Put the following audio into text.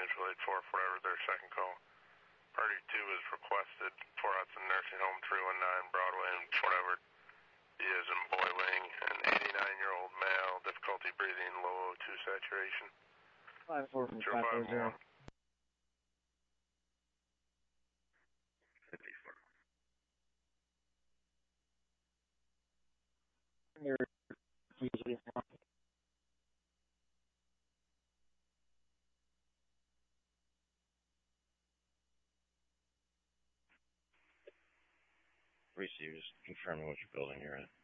mutual aid 4 for whatever their second call. Party 2 is requested for Hudson Nursing Home 319 Broadway and whatever. He is in boiling, an 89-year-old male, difficulty breathing, low O2 saturation. 54 from 540. 54. Receive, just confirming which building you're in.